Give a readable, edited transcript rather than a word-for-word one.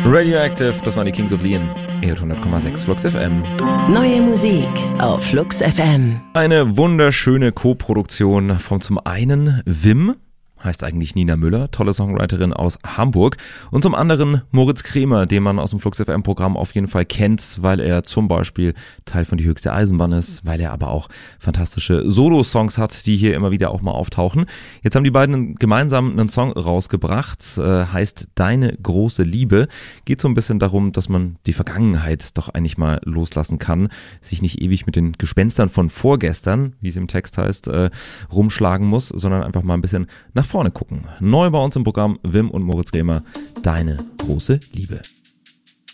Radioactive, das waren die Kings of Leon. 100,6 Flux FM. Neue Musik auf Flux FM. Eine wunderschöne Co-Produktion von zum einen Wim, heißt eigentlich Nina Müller, tolle Songwriterin aus Hamburg. Und zum anderen Moritz Kremer, den man aus dem Flux FM Programm auf jeden Fall kennt, weil er zum Beispiel Teil von Die höchste Eisenbahn ist, weil er aber auch fantastische Solo-Songs hat, die hier immer wieder auch mal auftauchen. Jetzt haben die beiden gemeinsam einen Song rausgebracht, heißt Deine große Liebe. Geht so ein bisschen darum, dass man die Vergangenheit doch eigentlich mal loslassen kann, sich nicht ewig mit den Gespenstern von vorgestern, wie es im Text heißt, rumschlagen muss, sondern einfach mal ein bisschen nach vorne gucken. Neu bei uns im Programm Wim und Moritz Kremer, Deine große Liebe.